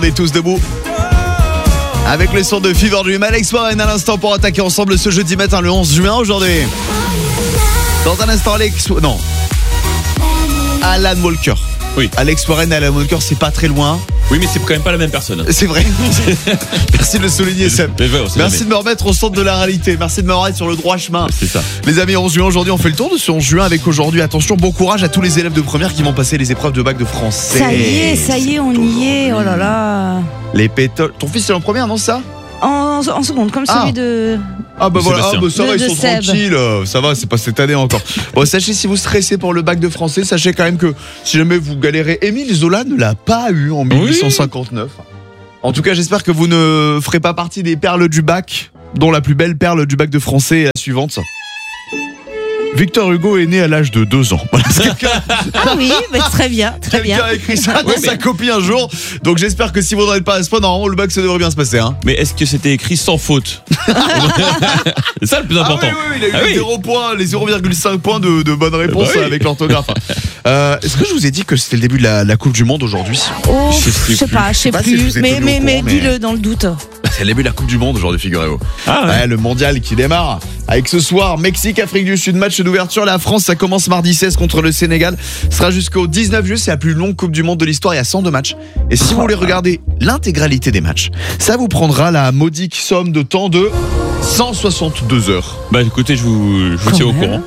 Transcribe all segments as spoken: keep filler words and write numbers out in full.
est tous debout. Avec le son de Fever Dream, Alex Warren à l'instant pour attaquer ensemble ce jeudi matin le onze juin aujourd'hui. Dans un instant, Alex... Non. Alan Walker. Oui. Alex Warren et Alan Walker, c'est pas très loin. Oui, mais c'est quand même pas la même personne. C'est vrai. Merci de le souligner, Seb. Mais ouais, Merci de me remettre au centre de la réalité. Merci de me remettre sur le droit chemin. C'est ça. Les amis, onze juin, aujourd'hui, on fait le tour de ce onze juin avec aujourd'hui. Attention, bon courage à tous les élèves de première qui vont passer les épreuves de bac de français. Ça y est, ça y est, on y est. Oh là là. Les pétoles. Ton fils est en première, non, ça? En, en seconde, comme Ah. celui de... Ah bah voilà, ah Sébastien. bah ça va, De- ils de sont Seb. tranquilles. euh, Ça va, c'est pas cette année encore. Bon, sachez si vous stressez pour le bac de français, sachez quand même que si jamais vous galérez, Émile Zola ne l'a pas eu en mille huit cent cinquante-neuf. En tout cas, j'espère que vous ne ferez pas partie des perles du bac, dont la plus belle perle du bac de français est la suivante. Victor Hugo est né à l'âge de deux ans. Voilà, c'est quelqu'un Ah oui, mais très bien, très bien. quelqu'un a écrit ça dans Ouais, sa mais- copie un jour. Donc j'espère que si vous n'en êtes pas à ce point, normalement le bac ça devrait bien se passer. Hein. Mais est-ce que c'était écrit sans faute? C'est ça le plus Ah oui, important. oui, oui, il a eu Ah les oui. zéro points, les zéro virgule cinq points de, de bonne réponse Bah oui. avec l'orthographe. Euh, Est-ce que je vous ai dit que c'était le début de la, la Coupe du Monde aujourd'hui? Oh, Je sais je sais pas, je sais pas si plus. vous êtes Mais, tenu au mais, mais courant, mais- dis-le dans le doute. C'est le début de la Coupe du Monde aujourd'hui, figurez-vous. Ah ouais. Ouais, le mondial qui démarre avec ce soir Mexique, Afrique du Sud, match d'ouverture. La France, ça commence mardi seize contre le Sénégal. Ce sera jusqu'au dix-neuf juillet. C'est la plus longue Coupe du Monde de l'histoire. Il y a cent deux matchs. Et si vous voulez regarder l'intégralité des matchs, ça vous prendra la modique somme de temps de cent soixante-deux heures. Bah écoutez, je vous, je vous tiens au courant.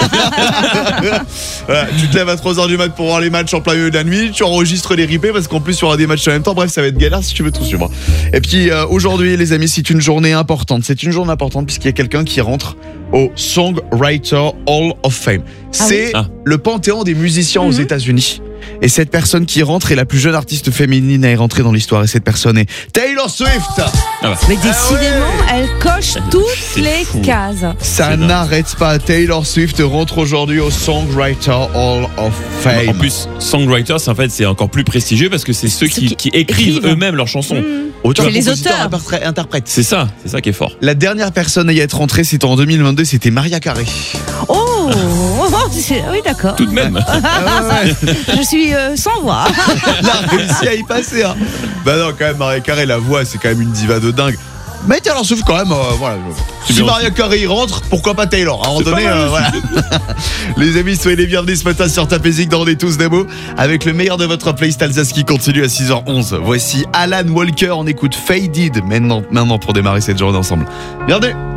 Voilà, tu te lèves à trois heures du mat pour voir les matchs en plein milieu de la nuit, tu enregistres les replays parce qu'en plus il y aura des matchs en même temps. Bref, ça va être galère si tu veux tout suivre. Et puis euh, aujourd'hui, les amis, c'est une journée importante. C'est une journée importante puisqu'il y a quelqu'un qui rentre au Songwriter Hall of Fame. C'est oui. Ah. le panthéon des musiciens aux Mhm. États-Unis. Et cette personne qui rentre est la plus jeune artiste féminine à y rentrer dans l'histoire. Et cette personne est Taylor Swift. Ah bah. Mais décidément, elle coche toutes C'est les fou. cases. Ça C'est dingue. n'arrête pas. Taylor Swift rentre aujourd'hui au Songwriter Hall of Fame. En plus, songwriter, c'est en fait c'est encore plus prestigieux parce que c'est ceux qui, qui qui écrivent écrivent. eux-mêmes leurs chansons. Mmh. Auteur, C'est les compositeur, auteurs. interprète- interprète. C'est ça, c'est ça qui est fort. La dernière personne à y être rentrée, c'était en deux mille vingt-deux, c'était Maria Carey. Oh, c'est- oui, d'accord. Tout de même. Ah ouais, Je suis euh, sans voix. elle a réussi à y passer. Hein. Bah non, quand même, Maria Carey, la voix, c'est quand même une diva de dingue. Mais Taylor Swift, quand même, euh, voilà. C'est Si bien Maria Carey y rentre, pourquoi pas Taylor? À un moment C'est donné, pas mal euh, voilà. Les amis, soyez les bienvenus ce matin sur Tapézik dans On est tous des mots avec le meilleur de votre playlist Alsace qui continue à six heures onze. Voici Alan Walker, on écoute Faded maintenant, maintenant pour démarrer cette journée ensemble. Bienvenue.